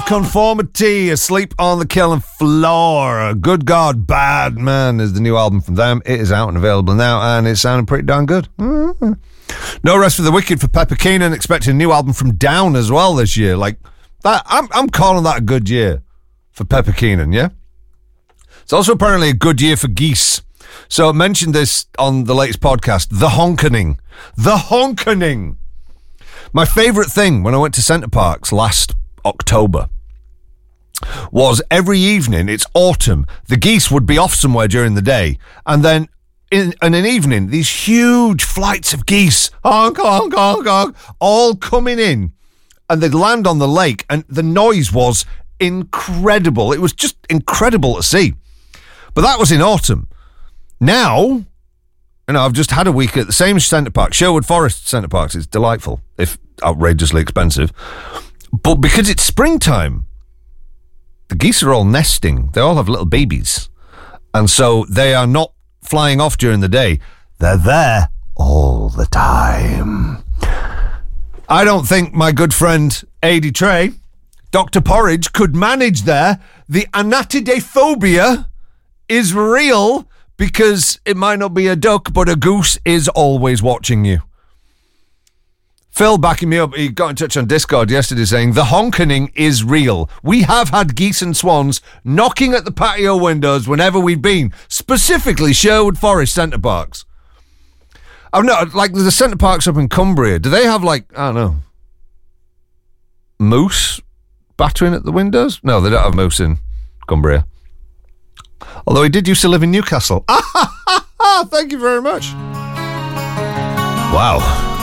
Nonconformity, Asleep on the Killing Floor. Good God, Bad Man is the new album from them. It is out and available now, and it's sounding pretty darn good. No Rest for the Wicked for Pepper Keenan, expecting a new album from Down as well this year. Like that, I'm calling that a good year for Pepper Keenan, yeah? It's also apparently a good year for Geese. So I mentioned this on the latest podcast, The Honkening. The Honkening! My favourite thing when I went to Centre Parks last October was every evening, it's autumn, the geese would be off somewhere during the day, and then in an evening, these huge flights of geese, honk, honk, honk, honk, all coming in, and they'd land on the lake, and the noise was incredible. It was just incredible to see. But that was in autumn. Now, I've just had a week at the same Centre Park, Sherwood Forest Centre Parks. It's delightful, if outrageously expensive. But because it's springtime, the geese are all nesting. They all have little babies. And so they are not flying off during the day. They're there all the time. I don't think my good friend Adi Trey, Dr. Porridge, could manage there. The anatidaphobia is real, because it might not be a duck, but a goose is always watching you. Phil backing me up, he got in touch on Discord yesterday saying, the honkening is real. We have had geese and swans knocking at the patio windows whenever we've been, specifically Sherwood Forest Centre Parks. I've not, like, there's a Centre Parks up in Cumbria. Do they have, like, I don't know, moose battering at the windows? No, they don't have moose in Cumbria. Although he did used to live in Newcastle. Thank you very much. Wow.